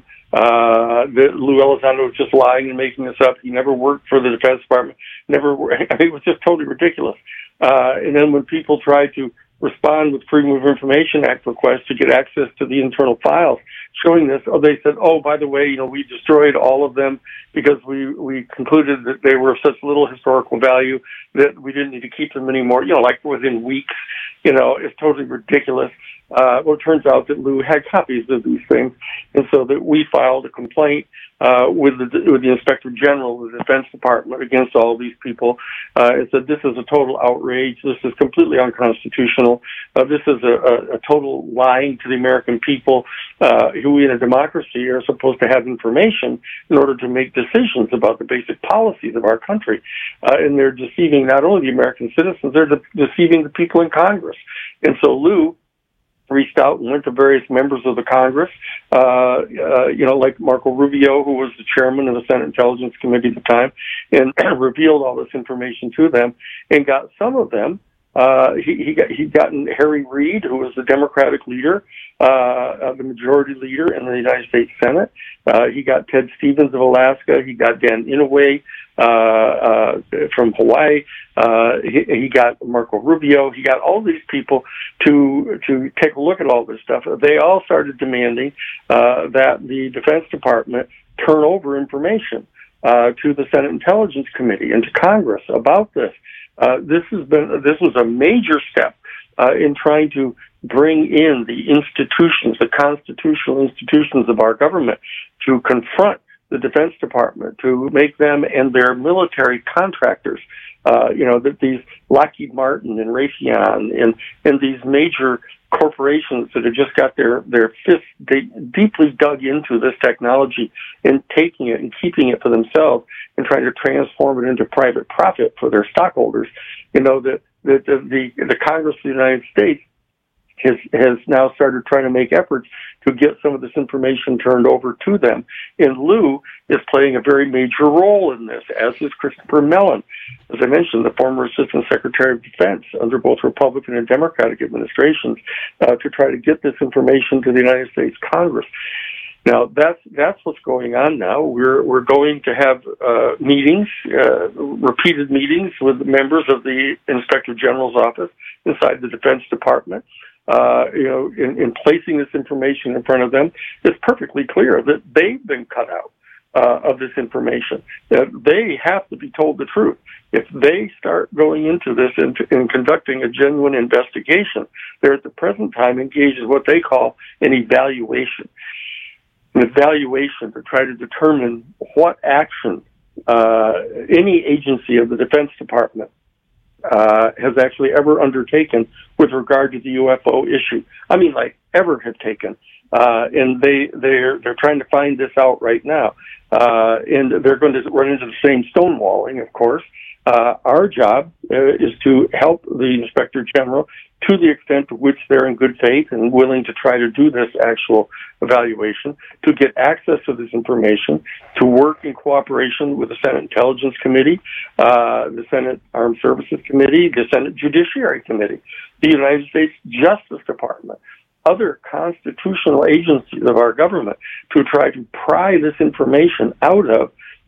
Uh, that Lou Elizondo was just lying and making this up. He never worked for the Defense Department. Never, I mean, it was just totally ridiculous. Uh, and then when people tried to respond with Freedom of Information Act requests to get access to the internal files showing this, oh, they said, oh, by the way, you know, we destroyed all of them because we, we concluded that they were of such little historical value that we didn't need to keep them anymore, you know, like within weeks. You know, it's totally ridiculous. Uh, well, it turns out that Lou had copies of these things, and so that we filed a complaint uh, with the with the Inspector General of the Defense Department against all these people. Uh, it said this is a total outrage. This is completely unconstitutional. Uh, this is a, a, a total lying to the American people, uh, who in a democracy are supposed to have information in order to make decisions about the basic policies of our country. Uh, and they're deceiving not only the American citizens, they're de- deceiving the people in Congress. And so Lou reached out and went to various members of the Congress, uh, uh, you know, like Marco Rubio, who was the chairman of the Senate Intelligence Committee at the time, and revealed all this information to them, and got some of them. Uh, he, he got, he'd gotten Harry Reid, who was the Democratic leader, uh, uh, the majority leader in the United States Senate. Uh, he got Ted Stevens of Alaska. He got Dan Inouye, uh, uh, from Hawaii. Uh, he, he got Marco Rubio. He got all these people to, to take a look at all this stuff. They all started demanding, uh, that the Defense Department turn over information, uh, to the Senate Intelligence Committee and to Congress about this. Uh, this has been, this was a major step, uh, in trying to bring in the institutions, the constitutional institutions of our government to confront the Defense Department, to make them and their military contractors, uh, you know, that these Lockheed Martin and Raytheon and, and these major corporations that have just got their, their fists de- deeply dug into this technology and taking it and keeping it for themselves and trying to transform it into private profit for their stockholders, you know, that the, the, the, the Congress of the United States has, has now started trying to make efforts to get some of this information turned over to them. And Lou is playing a very major role in this, as is Christopher Mellon, as I mentioned, the former Assistant Secretary of Defense under both Republican and Democratic administrations, uh, to try to get this information to the United States Congress. Now, that's that's what's going on now. We're we're going to have uh, meetings, uh, repeated meetings with members of the Inspector General's office inside the Defense Department. Uh, you know, in, in placing this information in front of them, it's perfectly clear that they've been cut out uh, of this information. That they have to be told the truth. If they start going into this and, and conducting a genuine investigation, they're at the present time engaged in what they call an evaluation. An evaluation to try to determine what action uh, any agency of the Defense Department uh, has actually ever undertaken with regard to the U F O issue. I mean, like, ever have taken. Uh, and they, they're, they're trying to find this out right now. Uh, and they're going to run into the same stonewalling, of course. Uh, our job uh, is to help the Inspector General to the extent to which they're in good faith and willing to try to do this actual evaluation, to get access to this information, to work in cooperation with the Senate Intelligence Committee, uh, the Senate Armed Services Committee, the Senate Judiciary Committee, the United States Justice Department, other constitutional agencies of our government, to try to pry this information out of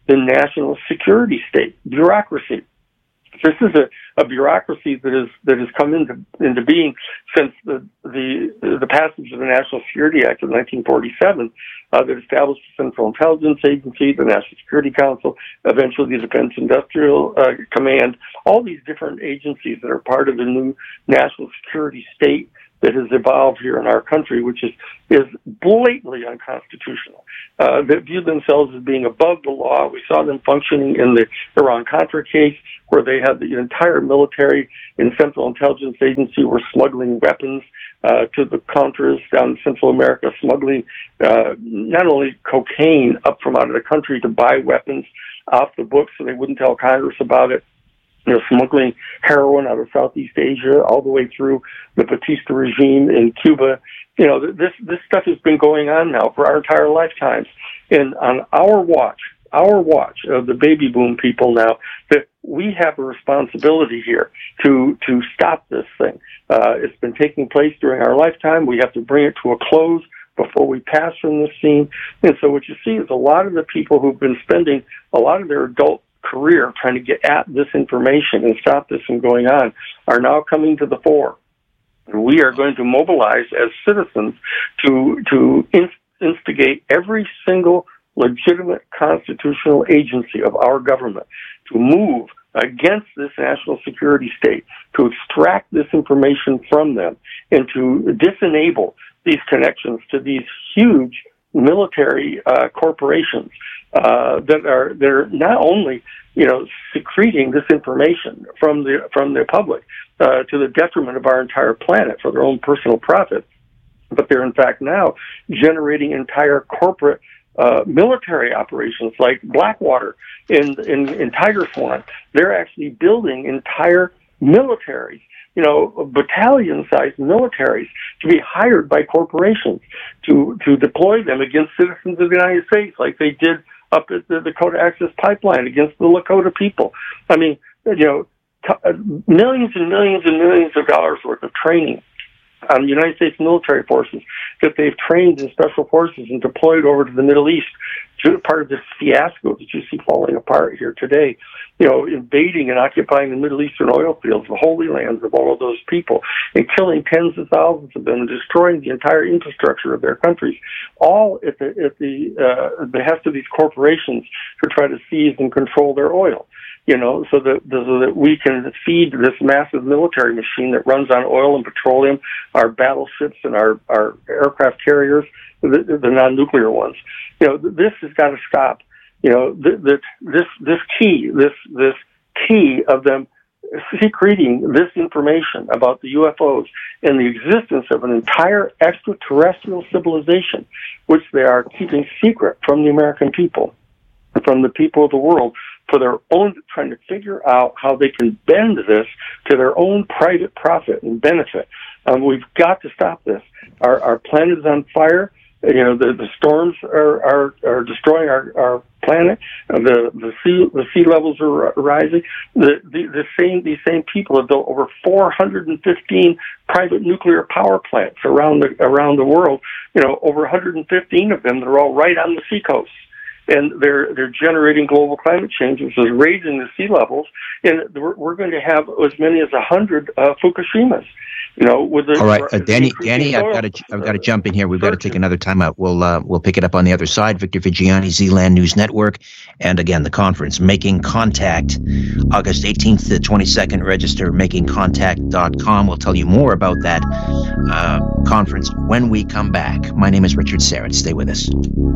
the national security state, bureaucracy. This is a, a bureaucracy that is that has come into into being since the the the passage of the National Security Act of nineteen forty-seven, uh, that established the Central Intelligence Agency, the National Security Council, eventually the Defense Industrial uh, Command. All these different agencies that are part of the new national security state that has evolved here in our country, which is is blatantly unconstitutional. Uh, that view themselves as being above the law. We saw them functioning in the Iran-Contra case, where they had the entire military and Central Intelligence Agency were smuggling weapons uh, to the Contras down in Central America, smuggling uh, not only cocaine up from out of the country to buy weapons off the books so they wouldn't tell Congress about it, you know, smuggling heroin out of Southeast Asia all the way through the Batista regime in Cuba. You know, this this stuff has been going on now for our entire lifetimes. And on our watch, our watch of the baby boom people now, that we have a responsibility here to to stop this thing. Uh, it's been taking place during our lifetime. We have to bring it to a close before we pass from this scene. And so what you see is a lot of the people who've been spending a lot of their adult career trying to get at this information and stop this from going on are now coming to the fore. And we are going to mobilize as citizens to to inst- instigate every single legitimate constitutional agency of our government to move against this national security state, to extract this information from them, and to disenable these connections to these huge military uh, corporations uh, that are they're not only you know secreting this information from the from the public uh, to the detriment of our entire planet for their own personal profit, but they're in fact now generating entire corporate uh, military operations like Blackwater in in, in Tiger Swan. They're actually building entire militaries, you know, battalion-sized militaries to be hired by corporations to to deploy them against citizens of the United States, like they did up at the Dakota Access Pipeline against the Lakota people. I mean, you know, t- millions and millions and millions of dollars worth of training on the United States military forces that they've trained in special forces and deployed over to the Middle East, to part of this fiasco that you see falling apart here today. You know, invading and occupying the Middle Eastern oil fields, the holy lands of all of those people, and killing tens of thousands of them and destroying the entire infrastructure of their countries, all at the at the uh, behest of these corporations to try to seize and control their oil. You know, so that so that we can feed this massive military machine that runs on oil and petroleum, our battleships and our our aircraft carriers, the, the non-nuclear ones. You know, this has got to stop. You know, th- th- this this key, this this key of them secreting this information about the U F Os and the existence of an entire extraterrestrial civilization, which they are keeping secret from the American people, from the people of the world, for their own, trying to figure out how they can bend this to their own private profit and benefit. Um, we've got to stop this. Our, our planet is on fire. You know, the, the storms are, are, are destroying our, our planet. Uh, the, the sea, the sea levels are rising. The, the, the same, these same people have built over four hundred fifteen private nuclear power plants around the, around the world. You know, over one hundred fifteen of them that are all right on the seacoast. And they're they're generating global climate change, which is raising the sea levels. And we're, we're going to have as many as a hundred uh, Fukushimas. You know, with the
all right, uh, Danny. Danny, I've got to I've got to jump in here. We've got to take another time out. We'll uh, we'll pick it up on the other side. Victor Viggiani, Z-Land News Network, and again the conference, Making Contact, August eighteenth to twenty-second. Register making contact dot com. We'll tell you more about that uh, conference when we come back. My name is Richard Syrett. Stay with us.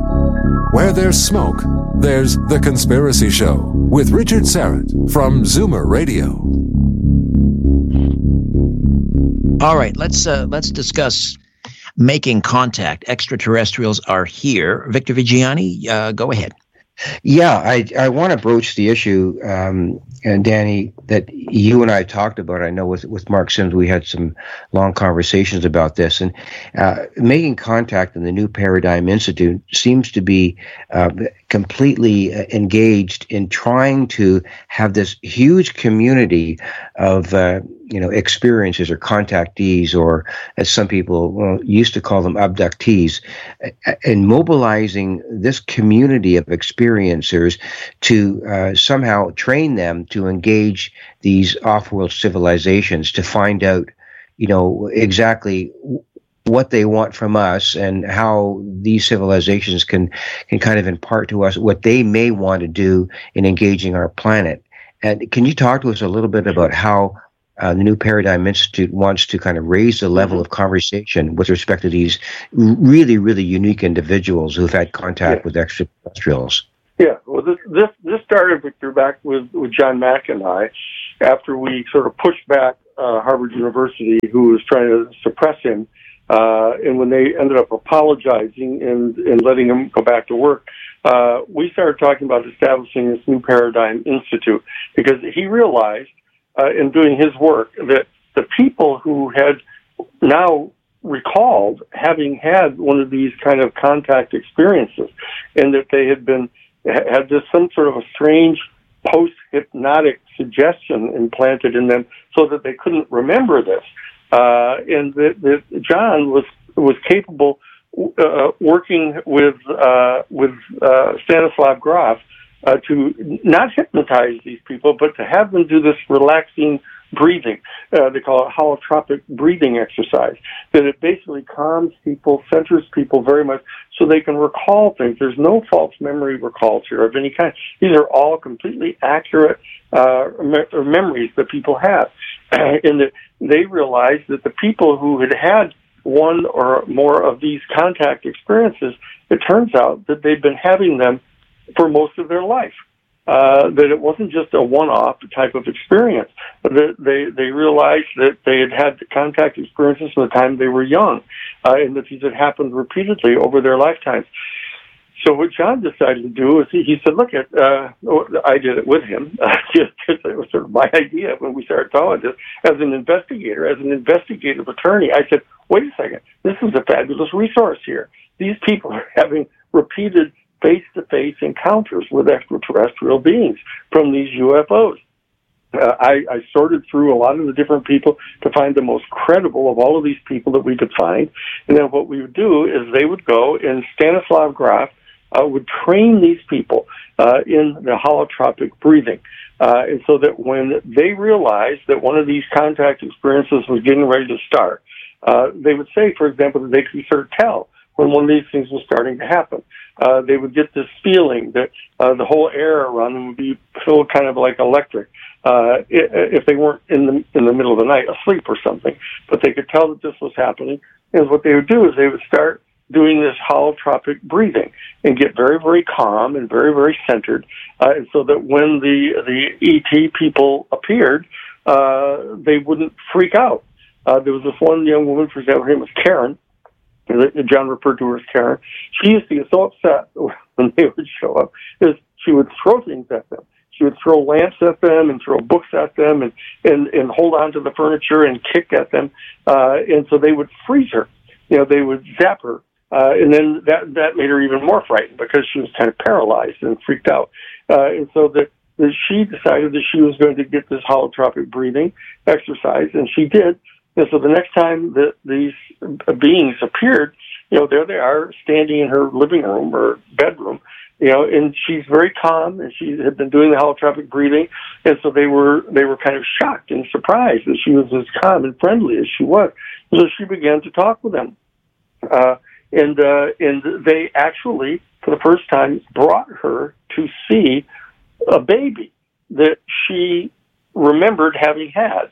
Where there's smoke, there's The Conspiracy Show with Richard Syrett from Zoomer Radio.
All right, let's uh, let's discuss Making Contact. Extraterrestrials are here. Victor Viggiani, uh, go ahead.
Yeah, I I want to broach the issue, um, and Danny, that you and I talked about. I know with with Mark Sims, we had some long conversations about this, and uh, Making Contact and the New Paradigm Institute seems to be uh, completely uh, engaged in trying to have this huge community of uh, you know, experiences or contactees, or as some people well, used to call them, abductees, and mobilizing this community of experiencers to uh, somehow train them to engage these off-world civilizations to find out, you know, exactly what they want from us and how these civilizations can can kind of impart to us what they may want to do in engaging our planet. And can you talk to us a little bit about how uh, the New Paradigm Institute wants to kind of raise the level of conversation with respect to these really, really unique individuals who've had contact yeah. with extraterrestrials?
Yeah, well, this this, this started, Victor, back with, with John Mack and I, after we sort of pushed back uh, Harvard University, who was trying to suppress him. Uh, and when they ended up apologizing and, and letting him go back to work, uh, we started talking about establishing this New Paradigm Institute, because he realized uh, in doing his work that the people who had now recalled having had one of these kind of contact experiences, and that they had been had this some sort of a strange post-hypnotic suggestion implanted in them so that they couldn't remember this. Uh, and that, that John was was capable uh, working with uh, with uh, Stanislav Grof uh, to not hypnotize these people, but to have them do this relaxing breathing. Uh, they call it holotropic breathing exercise. That it basically calms people, centers people very much, so they can recall things. There's no false memory recalls here of any kind. These are all completely accurate uh, me- memories that people have. Uh, and that they realized that the people who had had one or more of these contact experiences, it turns out that they'd been having them for most of their life. Uh, that it wasn't just a one-off type of experience. That they, they realized that they had had contact experiences from the time they were young, uh, and that these had happened repeatedly over their lifetimes. So what John decided to do is he, he said, look, at, uh, I did it with him, uh, just because it was sort of my idea when we started talking this, as an investigator, as an investigative attorney. I said, wait a second, this is a fabulous resource here. These people are having repeated face-to-face encounters with extraterrestrial beings from these U F Os. Uh, I, I sorted through a lot of the different people to find the most credible of all of these people that we could find. And then what we would do is they would go, and Stanislav Grof uh, would train these people uh, in the holotropic breathing. Uh, and so that when they realized that one of these contact experiences was getting ready to start, uh, they would say, for example, that they could sort of tell when one of these things was starting to happen. Uh, they would get this feeling that uh, the whole air around them would be filled kind of like electric. Uh, if they weren't in the in the middle of the night asleep or something, but they could tell that this was happening. And what they would do is they would start doing this holotropic breathing and get very, very calm and very, very centered, uh, and so that when the the E T people appeared, uh, they wouldn't freak out. Uh, there was this one young woman, for example, her name was Karen. John referred to her as Karen. She used to get so upset when they would show up, is she would throw things at them. She would throw lamps at them and throw books at them and, and, and hold on to the furniture and kick at them. Uh, and so they would freeze her. You know, they would zap her. Uh, and then that, that made her even more frightened because she was kind of paralyzed and freaked out. Uh, and so that, that she decided that she was going to get this holotropic breathing exercise, and she did. And so the next time that these beings appeared, you know, there they are standing in her living room or bedroom, you know, and she's very calm, and she had been doing the holotropic breathing, and so they were they were kind of shocked and surprised that she was as calm and friendly as she was. So she began to talk with them, uh, and uh, and they actually, for the first time, brought her to see a baby that she remembered having had.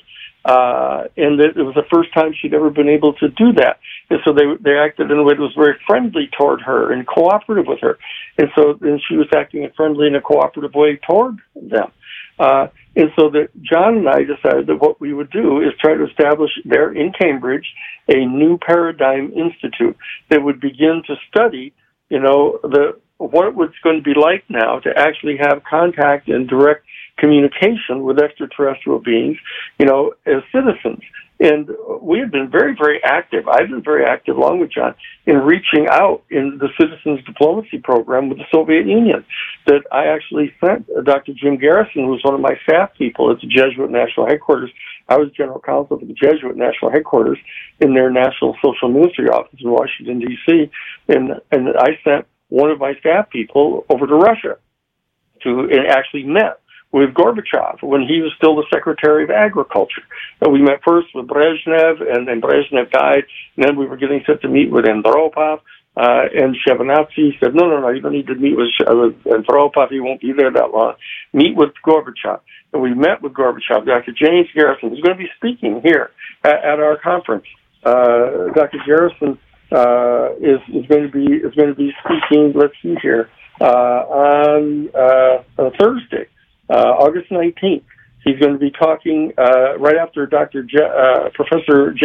Uh, and it was the first time she'd ever been able to do that. And so they, they acted in a way that was very friendly toward her and cooperative with her. And so then she was acting in friendly and a cooperative way toward them. Uh, and so that John and I decided that what we would do is try to establish there in Cambridge a New Paradigm Institute that would begin to study, you know, the, what it was going to be like now to actually have contact and direct communication with extraterrestrial beings, you know, as citizens. And we have been very, very active. I've been very active, along with John, in reaching out in the Citizens Diplomacy Program with the Soviet Union. That I actually sent Doctor Jim Garrison, who was one of my staff people at the Jesuit National Headquarters. I was general counsel for the Jesuit National Headquarters in their National Social Ministry office in Washington, D C, and, and I sent one of my staff people over to Russia to and actually met with Gorbachev when he was still the Secretary of Agriculture. And we met first with Brezhnev, and then Brezhnev died, and then we were getting set to meet with Andropov, uh, and Shevardnadze said, no, no, no, you don't need to meet with Andropov, he won't be there that long. Meet with Gorbachev. And we met with Gorbachev. Doctor James Garrison is going to be speaking here at, at our conference. Uh, Doctor Garrison uh, is, is going to be is going to be speaking, let's see here, uh, on, uh, on Thursday. Uh, August nineteenth. He's going to be talking uh, right after Doctor Je- uh, Professor